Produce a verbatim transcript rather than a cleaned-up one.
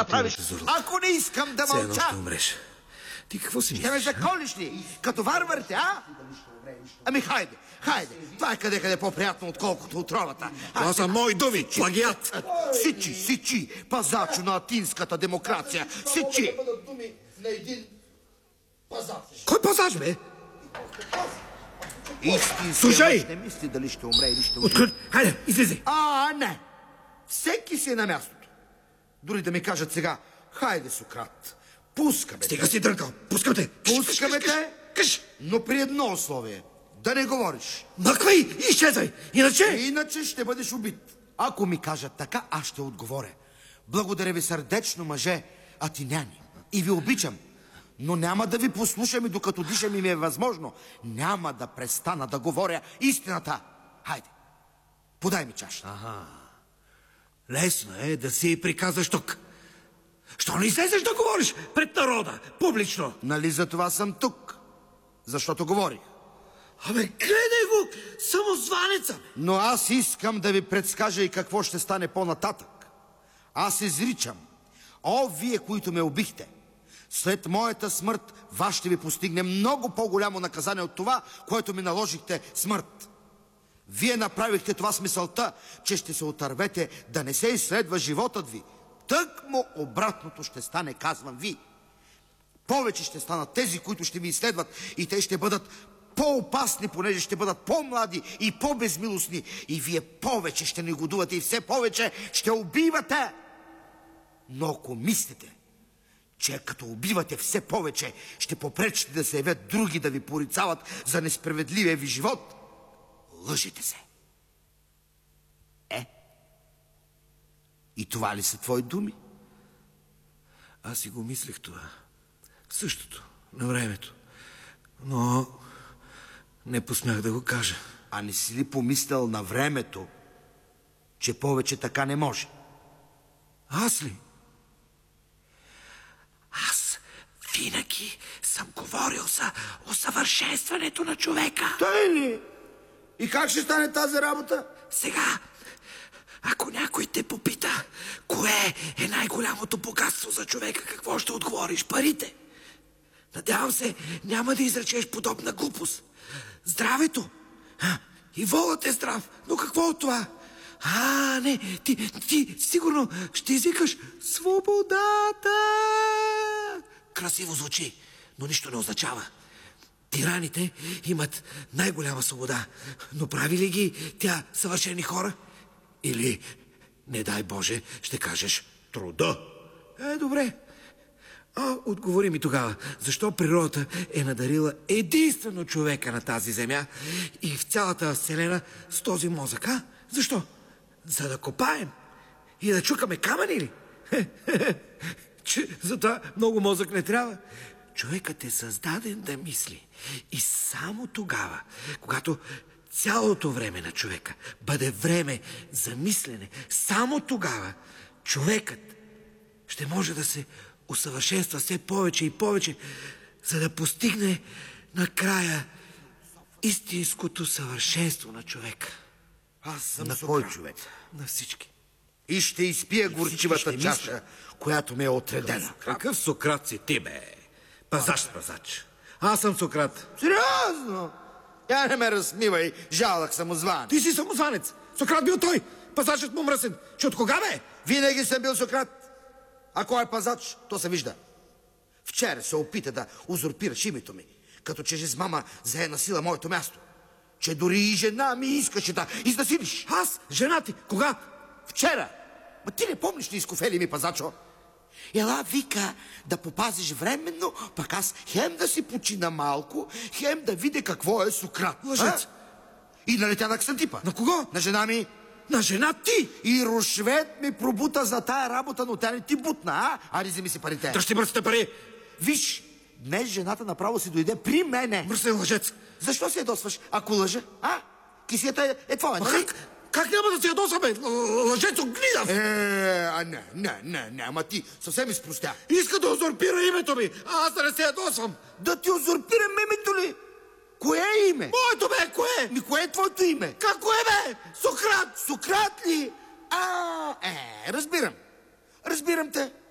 направиш, ако не искам да мълча? Все едно ще умреш. Ти какво си мислиш? Ще ме заколиш ли? Като варварите, а? Ами хайде, хайде. Това е къде-къде по-приятно, отколкото отровата. Това са мои думи, плагиат. Сичи, сичи, пазачо на атинската демокрация. Сичи! Кой пазач, бе? Истински Слушай! не мисли дали ще умре или ще умре. Откъде? Хайде, излези. А, не. Всеки си е на мястото. Дори да ми кажат сега, хайде, Сократ, пускаме Стига те. си дрънкал, пускам те. Пускаме те, Къш! но при едно условие. Да не говориш. Мъквай и изчезвай. Иначе... Иначе ще бъдеш убит. Ако ми кажат така, аз ще отговоря. Благодаря ви сърдечно, мъже, атиняни. И ви обичам. Но няма да ви послушам и докато дишам и ми е възможно. Няма да престана да говоря истината. Хайде, подай ми чаша. Ага. Лесно е да си приказваш тук. Що не излезеш да говориш пред народа, публично? Нали за това съм тук? Защото говорих. Абе, гледай го, самозванеца! Но аз искам да ви предскажа и какво ще стане по-нататък. Аз изричам, о, вие, които ме убихте, след моята смърт вас ще ви постигне много по-голямо наказание от това, което ми наложихте смърт. Вие направихте това с мисълта, че ще се отървете да не се изследва животът ви. Тъкмо обратното ще стане, казвам ви. Повече ще станат тези, които ще ви изследват, и те ще бъдат по-опасни, понеже ще бъдат по-млади и по-безмилостни. И вие повече ще негодувате и все повече ще убивате. Но ако мислите, че като убивате все повече, ще попречите да се явят други да ви порицават за несправедливия ви живот, лъжете се. Е? И това ли са твои думи? Аз си го мислех това. Същото, на времето. Но не посмях да го кажа. А не си ли помислял на времето, че повече така не може? Аз ли? Аз винаги съм говорил за усъвършенстването на човека. Тъй ли? И как ще стане тази работа? Сега, ако някой те попита, кое е най-голямото богатство за човека, какво ще отговориш? Парите. Надявам се, няма да изречеш подобна глупост. Здравето. А, и волът е здрав. Но какво от това? А, не, ти, ти сигурно ще извикаш свободата. Красиво звучи, но нищо не означава. Тираните имат най-голяма свобода, но прави ли ги тя съвършени хора? Или, не дай Боже, ще кажеш труда? Е, добре. А, отговори ми тогава, защо природата е надарила единствено човека на тази земя и в цялата вселена с този мозък, а? Защо? За да копаем и да чукаме камъни ли? Че за това много мозък не трябва. Човекът е създаден да мисли. И само тогава, когато цялото време на човека бъде време за мислене, само тогава човекът ще може да се усъвършенства все повече и повече, за да постигне накрая истинското съвършенство на човека. Аз съм на кой Сократ? човек? На всички. И ще изпия горчивата ще чаша, мислят. която ми е отредена. Какъв Сократ си ти, бе? Пазач, пазач. Аз съм Сократ. Сериозно? Я не ме разсмивай, жалък самозван. Ти си самозванец. Сократ бил той. Пазачът му мръсен. Че от кога, бе? Винаги съм бил Сократ. А кой е пазач, то се вижда. Вчера се опита да узурпираш името ми, като че с мама зае на сила моето място. Че дори и жена ми искаше да изнасилиш. Аз? Жена ти? Кога? Вчера. Ма ти не помниш ли изкофели ми, пазачо? Ела, вика, да попазиш временно, пък аз хем да си почина малко, хем да видя какво е Сократ. Лъжец. А? И налетя на Ксантипа. На кого? На жена ми. На жена ти? И Рушвет ми пробута за тая работа, но тя не ти бутна, а? Айде, вземи си парите. Дръжте мръсните пари. Виж, днес жената направо си дойде при мене. Мръсен лъжец. Защо се ядосваш, ако лъжа? А? Кисията е, е твоя, нали? Как? Как няма да се ядосаме? Лъжец огнидав. Е, а не, не, не, не, ама ти съвсем изпростя. Иска да узурпира името ми, а аз да не се ядосвам. Да ти узурпирам името ли? Кое е име? Моето, бе, кое? Ми, кое е твоето име? Как кое, бе? Сократ. Сократ ли? А, е, разбирам. Разбирам те.